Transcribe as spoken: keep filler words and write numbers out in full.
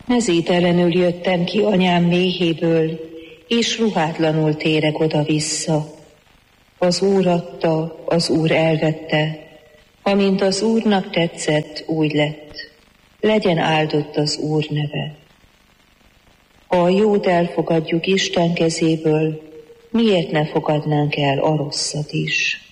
Mezítelenül jöttem ki anyám méhéből, és ruhátlanul térek oda-vissza. Az Úr adta, az Úr elvette, amint az Úrnak tetszett, úgy lett. Legyen áldott az Úr neve. Ha a jót elfogadjuk Isten kezéből, miért ne fogadnánk el a rosszat is?